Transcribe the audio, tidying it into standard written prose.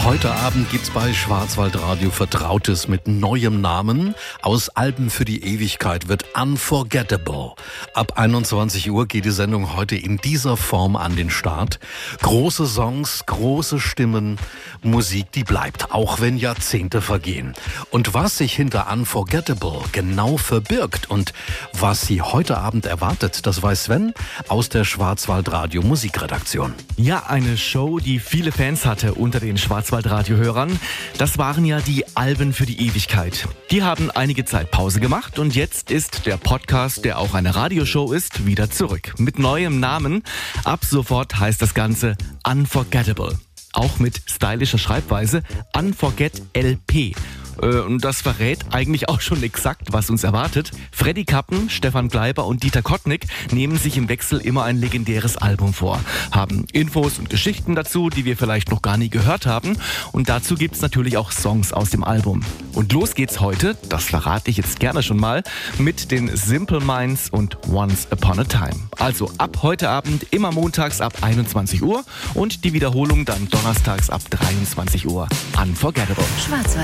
Heute Abend gibt's bei Schwarzwaldradio Vertrautes mit neuem Namen. Aus Alben für die Ewigkeit wird Unforgettable. Ab 21 Uhr geht die Sendung heute in dieser Form an den Start. Große Songs, große Stimmen, Musik, die bleibt, auch wenn Jahrzehnte vergehen. Und was sich hinter Unforgettable genau verbirgt und was Sie heute Abend erwartet, das weiß Sven aus der Schwarzwaldradio Musikredaktion. Ja, eine Show, die viele Fans hatte unter den Schwarzwaldradio-Hörern. Das waren ja die Alben für die Ewigkeit. Die haben einige Zeit Pause gemacht und jetzt ist der Podcast, der auch eine Radioshow ist, wieder zurück. Mit neuem Namen. Ab sofort heißt das Ganze Unforgettable. Auch mit stylischer Schreibweise Unforget LP. Und das verrät eigentlich auch schon exakt, was uns erwartet. Freddy Kappen, Stefan Kleiber und Dieter Kottnick nehmen sich im Wechsel immer ein legendäres Album vor. Haben Infos und Geschichten dazu, die wir vielleicht noch gar nie gehört haben. Und dazu gibt's natürlich auch Songs aus dem Album. Und los geht's heute, das verrate ich jetzt gerne schon mal, mit den Simple Minds und Once Upon a Time. Also ab heute Abend immer montags ab 21 Uhr und die Wiederholung dann donnerstags ab 23 Uhr. Unforgettable.